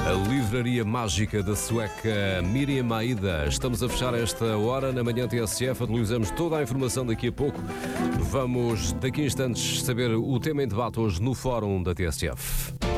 A livraria mágica da sueca Miriam Maida. Estamos a fechar esta hora na manhã TSF. Atualizamos toda a informação daqui a pouco. Vamos, daqui a instantes, saber o tema em debate hoje no fórum da TSF.